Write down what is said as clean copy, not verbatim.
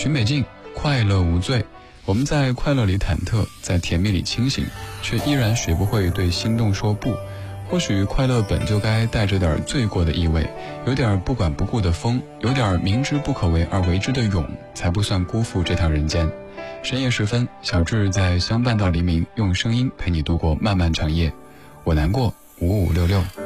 许美静，快乐无罪。我们在快乐里忐忑，在甜蜜里清醒，却依然学不会对心动说不。或许快乐本就该带着点罪过的意味，有点不管不顾的疯，有点明知不可为而为之的勇，才不算辜负这趟人间。深夜时分，小智在相伴到黎明，用声音陪你度过漫漫长夜。我难过，5566。